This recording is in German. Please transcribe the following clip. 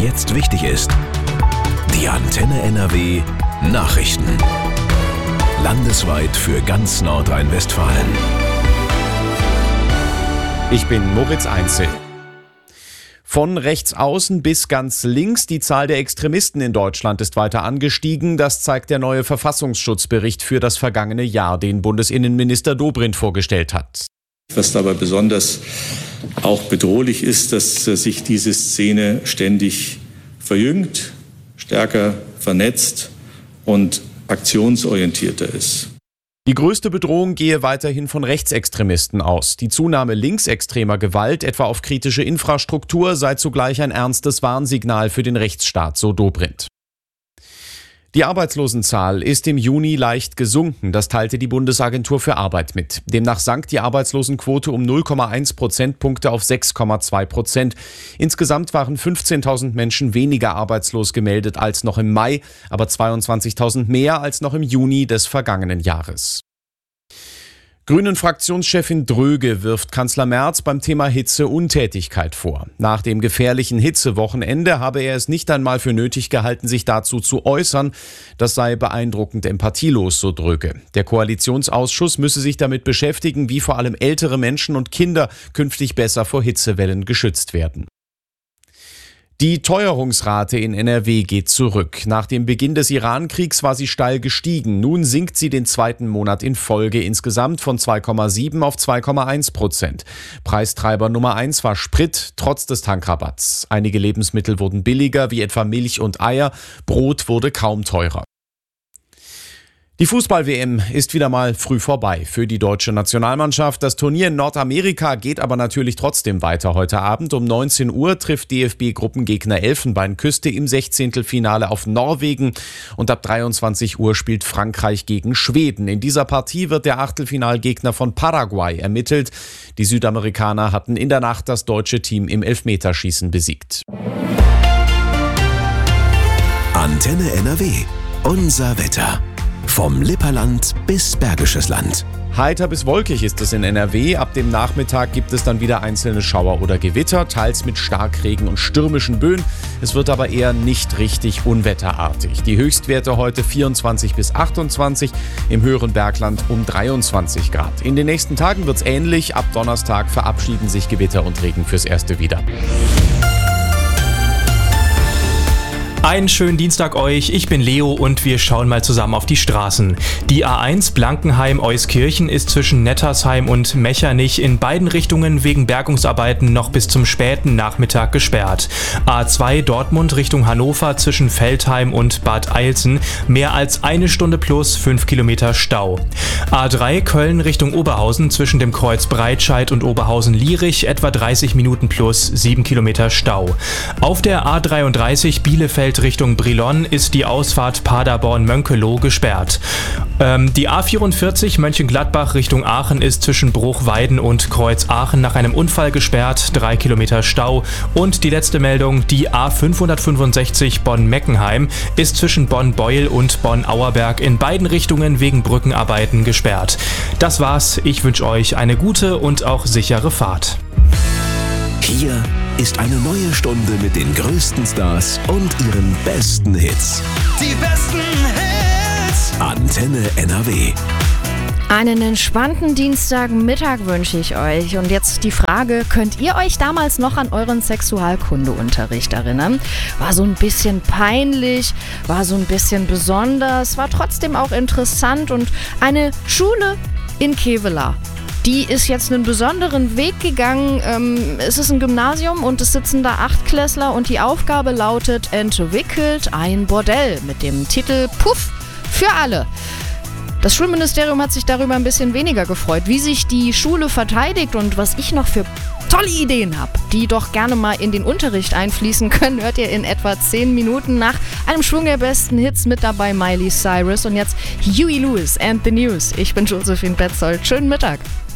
jetzt wichtig ist. Die Antenne NRW Nachrichten. Landesweit für ganz Nordrhein-Westfalen. Ich bin Moritz Einzel. Von rechts außen bis ganz links, die Zahl der Extremisten in Deutschland ist weiter angestiegen. Das zeigt der neue Verfassungsschutzbericht für das vergangene Jahr, den Bundesinnenminister Dobrindt vorgestellt hat. Was dabei besonders auch bedrohlich ist, dass sich diese Szene ständig verjüngt, stärker vernetzt und aktionsorientierter ist. Die größte Bedrohung gehe weiterhin von Rechtsextremisten aus. Die Zunahme linksextremer Gewalt, etwa auf kritische Infrastruktur, sei zugleich ein ernstes Warnsignal für den Rechtsstaat, so Dobrindt. Die Arbeitslosenzahl ist im Juni leicht gesunken, das teilte die Bundesagentur für Arbeit mit. Demnach sank die Arbeitslosenquote um 0,1 Prozentpunkte auf 6,2%. Insgesamt waren 15.000 Menschen weniger arbeitslos gemeldet als noch im Mai, aber 22.000 mehr als noch im Juni des vergangenen Jahres. Grünen-Fraktionschefin Dröge wirft Kanzler Merz beim Thema Hitze Untätigkeit vor. Nach dem gefährlichen Hitzewochenende habe er es nicht einmal für nötig gehalten, sich dazu zu äußern. Das sei beeindruckend empathielos, so Dröge. Der Koalitionsausschuss müsse sich damit beschäftigen, wie vor allem ältere Menschen und Kinder künftig besser vor Hitzewellen geschützt werden. Die Teuerungsrate in NRW geht zurück. Nach dem Beginn des Iran-Kriegs war sie steil gestiegen. Nun sinkt sie den zweiten Monat in Folge, insgesamt von 2,7 auf 2,1%. Preistreiber Nummer 1 war Sprit, trotz des Tankrabatts. Einige Lebensmittel wurden billiger, wie etwa Milch und Eier. Brot wurde kaum teurer. Die Fußball-WM ist wieder mal früh vorbei für die deutsche Nationalmannschaft. Das Turnier in Nordamerika geht aber natürlich trotzdem weiter. Heute Abend um 19 Uhr trifft DFB-Gruppengegner Elfenbeinküste im 16. Finale auf Norwegen und ab 23 Uhr spielt Frankreich gegen Schweden. In dieser Partie wird der Achtelfinalgegner von Paraguay ermittelt. Die Südamerikaner hatten in der Nacht das deutsche Team im Elfmeterschießen besiegt. Antenne NRW. Unser Wetter. Vom Lipperland bis Bergisches Land. Heiter bis wolkig ist es in NRW. Ab dem Nachmittag gibt es dann wieder einzelne Schauer oder Gewitter, teils mit Starkregen und stürmischen Böen. Es wird aber eher nicht richtig unwetterartig. Die Höchstwerte heute 24 bis 28, im höheren Bergland um 23 Grad. In den nächsten Tagen wird es ähnlich. Ab Donnerstag verabschieden sich Gewitter und Regen fürs Erste wieder. Einen schönen Dienstag euch, ich bin Leo und wir schauen mal zusammen auf die Straßen. Die A1 Blankenheim-Euskirchen ist zwischen Nettersheim und Mechernich in beiden Richtungen wegen Bergungsarbeiten noch bis zum späten Nachmittag gesperrt. A2 Dortmund Richtung Hannover zwischen Veltheim und Bad Eilsen mehr als 1 Stunde plus 5 Kilometer Stau. A3 Köln Richtung Oberhausen zwischen dem Kreuz Breitscheid und Oberhausen-Lierich etwa 30 Minuten plus 7 Kilometer Stau. Auf der A33 Bielefeld Richtung Brilon ist die Ausfahrt Paderborn-Mönkeloh gesperrt. Die A44 Mönchengladbach Richtung Aachen ist zwischen Bruchweiden und Kreuz Aachen nach einem Unfall gesperrt, 3 Kilometer Stau. Und die letzte Meldung, die A565 Bonn-Meckenheim ist zwischen Bonn-Beuel und Bonn-Auerberg in beiden Richtungen wegen Brückenarbeiten gesperrt. Das war's, ich wünsche euch eine gute und auch sichere Fahrt. Hier ist eine neue Stunde mit den größten Stars und ihren besten Hits. Die besten Hits! Antenne NRW. Einen entspannten Dienstagmittag wünsche ich euch. Und jetzt die Frage, könnt ihr euch damals noch an euren Sexualkundeunterricht erinnern? War so ein bisschen peinlich, war so ein bisschen besonders, war trotzdem auch interessant. Und eine Schule in Kevelaer, die ist jetzt einen besonderen Weg gegangen. Es ist ein Gymnasium und es sitzen da 8-Klässler und die Aufgabe lautet: Entwickelt ein Bordell mit dem Titel Puff für alle. Das Schulministerium hat sich darüber ein bisschen weniger gefreut, wie sich die Schule verteidigt und was ich noch für tolle Ideen habe, die doch gerne mal in den Unterricht einfließen können, hört ihr in etwa 10 Minuten nach einem Schwung der besten Hits, mit dabei Miley Cyrus und jetzt Huey Lewis and the News. Ich bin Josephine Petzold. Schönen Mittag.